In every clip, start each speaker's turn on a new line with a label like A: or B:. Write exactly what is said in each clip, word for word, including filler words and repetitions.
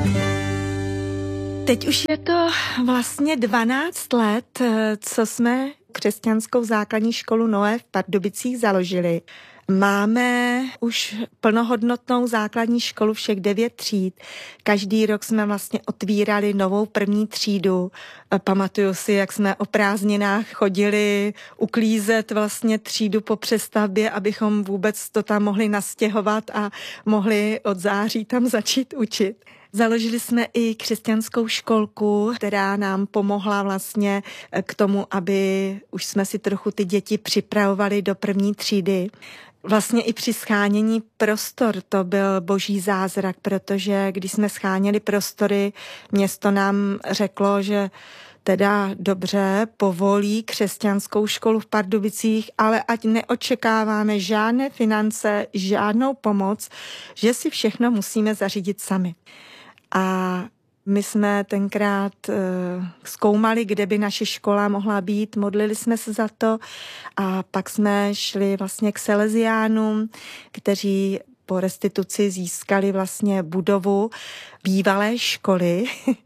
A: Teď už je to vlastně dvanáct let, co jsme křesťanskou základní školu Noé v Pardubicích založili. Máme už plnohodnotnou základní školu, všech devět tříd. Každý rok jsme vlastně otvírali novou první třídu. Pamatuju si, jak jsme o prázdninách chodili uklízet vlastně třídu po přestavbě, abychom vůbec to tam mohli nastěhovat a mohli od září tam začít učit. Založili jsme i křesťanskou školku, která nám pomohla vlastně k tomu, aby už jsme si trochu ty děti připravovali do první třídy. Vlastně i při schánění prostor to byl boží zázrak, protože když jsme scháněli prostory, město nám řeklo, že teda dobře povolí křesťanskou školu v Pardubicích, ale ať neočekáváme žádné finance, žádnou pomoc, že si všechno musíme zařídit sami. A my jsme tenkrát uh, zkoumali, kde by naše škola mohla být, modlili jsme se za to a pak jsme šli vlastně k Salesiánům, kteří po restituci získali vlastně budovu bývalé školy.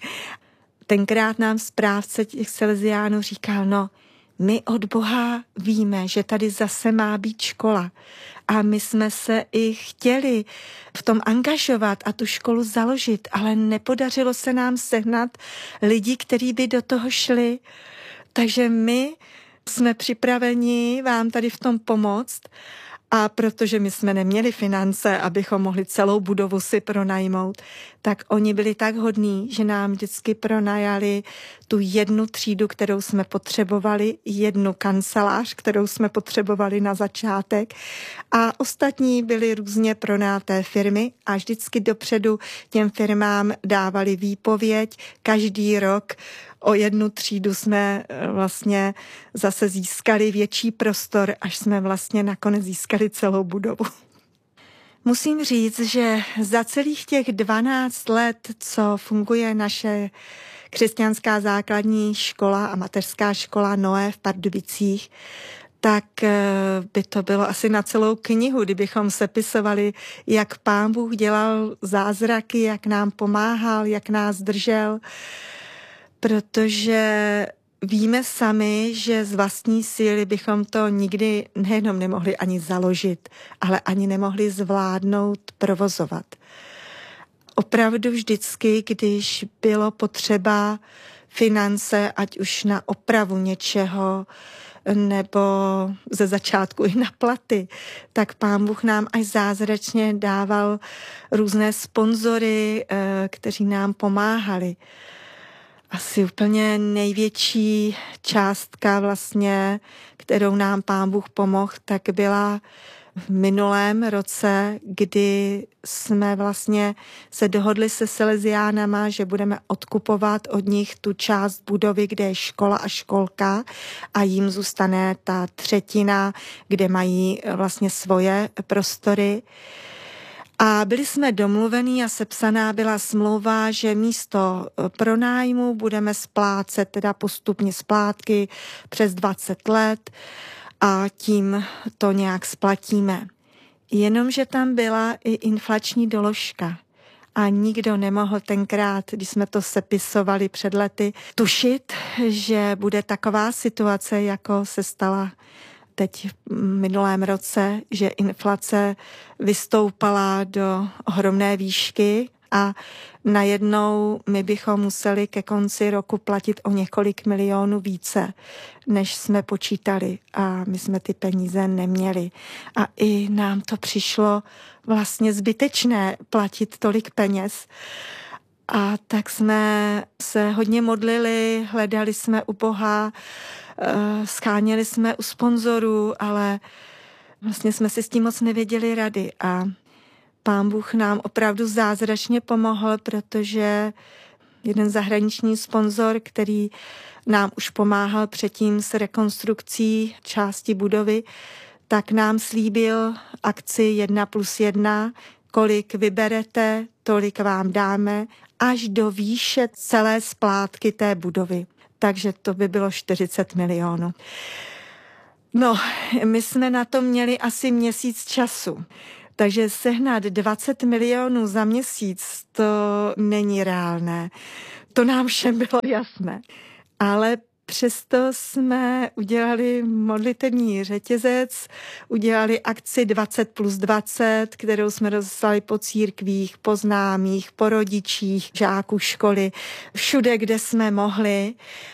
A: Tenkrát nám správce těch Salesiánů říkal, no, my od Boha víme, že tady zase má být škola. A my jsme se i chtěli v tom angažovat a tu školu založit, ale nepodařilo se nám sehnat lidi, kteří by do toho šli. Takže my jsme připraveni vám tady v tom pomoct. A protože my jsme neměli finance, abychom mohli celou budovu si pronajmout, tak oni byli tak hodní, že nám vždycky pronajali tu jednu třídu, kterou jsme potřebovali, jednu kancelář, kterou jsme potřebovali na začátek a ostatní byly různě pronajaté firmy a vždycky dopředu těm firmám dávali výpověď. Každý rok o jednu třídu jsme vlastně zase získali větší prostor, až jsme vlastně nakonec získali celou budovu. Musím říct, že za celých těch dvanáct let, co funguje naše křesťanská základní škola a mateřská škola Noé v Pardubicích, tak by to bylo asi na celou knihu, kdybychom sepisovali, jak Pán Bůh dělal zázraky, jak nám pomáhal, jak nás držel, protože víme sami, že z vlastní síly bychom to nikdy nejenom nemohli ani založit, ale ani nemohli zvládnout, provozovat. Opravdu vždycky, když bylo potřeba finance, ať už na opravu něčeho, nebo ze začátku i na platy, tak Pán Bůh nám až zázračně dával různé sponzory, kteří nám pomáhali. Asi úplně největší částka vlastně, kterou nám Pán Bůh pomohl, tak byla v minulém roce, kdy jsme vlastně se dohodli se Salesiánama, že budeme odkupovat od nich tu část budovy, kde je škola a školka a jim zůstane ta třetina, kde mají vlastně svoje prostory. A byli jsme domluvení a sepsaná byla smlouva, že místo pronájmu budeme splácet teda postupně splátky přes dvacet let a tím to nějak splatíme. Jenomže tam byla i inflační doložka a nikdo nemohl tenkrát, když jsme to sepisovali před lety, tušit, že bude taková situace, jako se stala teď v minulém roce, že inflace vystoupala do ohromné výšky a najednou my bychom museli ke konci roku platit o několik milionů více, než jsme počítali a my jsme ty peníze neměli. A i nám to přišlo vlastně zbytečné platit tolik peněz. A tak jsme se hodně modlili, hledali jsme u Boha, scháněli jsme u sponzorů, ale vlastně jsme si s tím moc nevěděli rady a Pán Bůh nám opravdu zázračně pomohl, protože jeden zahraniční sponzor, který nám už pomáhal předtím s rekonstrukcí části budovy, tak nám slíbil akci jedna plus jedna, kolik vyberete, tolik vám dáme, až do výše celé splátky té budovy. Takže to by bylo čtyřicet milionů. No, my jsme na to měli asi měsíc času. Takže sehnat dvacet milionů za měsíc, to není reálné. To nám všem bylo jasné. Ale přesto jsme udělali modlitevní řetězec, udělali akci dvacet plus dvacet, kterou jsme rozeslali po církvích, po známých, po rodičích, žáků školy, všude, kde jsme mohli.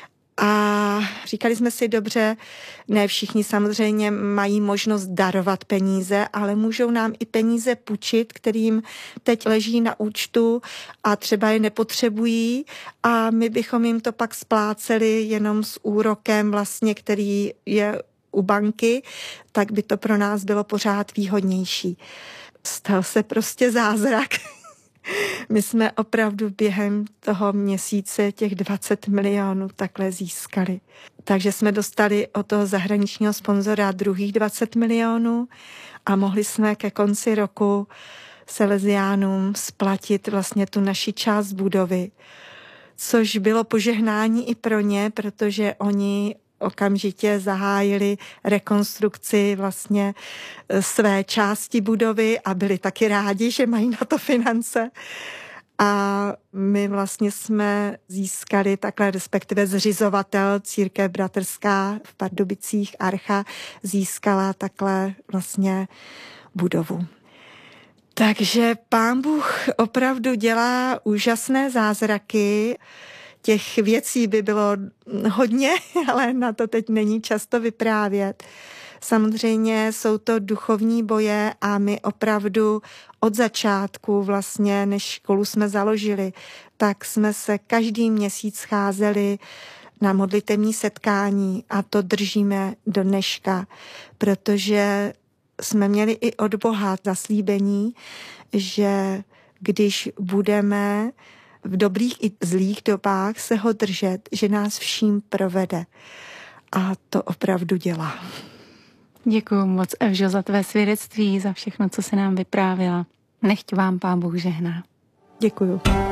A: A říkali jsme si, dobře, ne všichni samozřejmě mají možnost darovat peníze, ale můžou nám i peníze půjčit, kterým teď leží na účtu a třeba je nepotřebují a my bychom jim to pak spláceli jenom s úrokem vlastně, který je u banky, tak by to pro nás bylo pořád výhodnější. Stal se prostě zázrak. My jsme opravdu během toho měsíce těch dvacet milionů takhle získali. Takže jsme dostali od toho zahraničního sponzora druhých dvacet milionů a mohli jsme ke konci roku Salesiánům splatit vlastně tu naši část budovy, což bylo požehnání i pro ně, protože oni okamžitě zahájili rekonstrukci vlastně své části budovy a byli taky rádi, že mají na to finance. A my vlastně jsme získali takhle, respektive zřizovatel Církev bratrská v Pardubicích Archa získala takhle vlastně budovu. Takže Pán Bůh opravdu dělá úžasné zázraky. Těch věcí by bylo hodně, ale na to teď není často vyprávět. Samozřejmě jsou to duchovní boje a my opravdu od začátku vlastně, než školu jsme založili, tak jsme se každý měsíc scházeli na modlitevní setkání a to držíme do dneška, protože jsme měli i od Boha zaslíbení, že když budeme v dobrých i zlých dobách se ho držet, že nás vším provede. A to opravdu dělá.
B: Děkuju moc, Evžo, za tvé svědectví, za všechno, co se nám vyprávěla. Nechť vám Pán Bůh žehná.
A: Děkuju.